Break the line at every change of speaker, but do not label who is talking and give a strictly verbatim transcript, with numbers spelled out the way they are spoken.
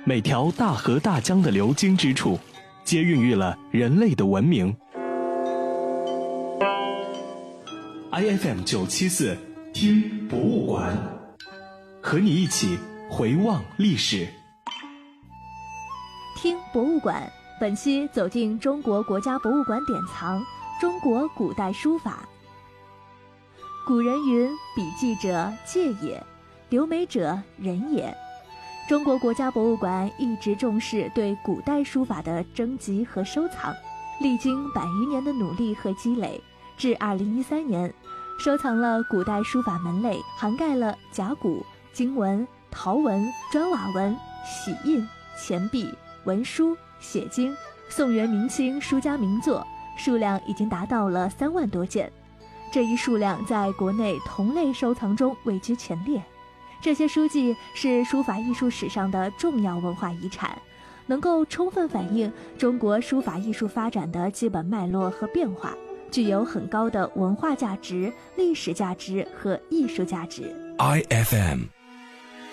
每条大河大江的流经之处，皆孕育了人类的文明。I F M 九七四，听博物馆，和你一起回望历史。
听博物馆，本期走进中国国家博物馆典藏中国古代书法。古人云：笔记者介也，留美者人也。中国国家博物馆一直重视对古代书法的征集和收藏，历经百余年的努力和积累，至二零一三年，收藏了古代书法门类，涵盖了甲骨、金文、陶文、砖瓦文、玺印、钱币、文书、写经、宋元明清书家名作，数量已经达到了三万多件。这一数量在国内同类收藏中位居前列。这些书籍是书法艺术史上的重要文化遗产，能够充分反映中国书法艺术发展的基本脉络和变化，具有很高的文化价值、历史价值和艺术价值。
I F M